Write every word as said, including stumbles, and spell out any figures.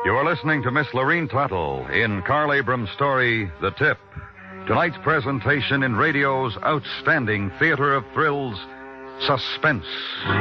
You're listening to Miss Lorene Tuttle in Carl Abrams' story, The Tip. Tonight's presentation in radio's outstanding theater of thrills, Suspense.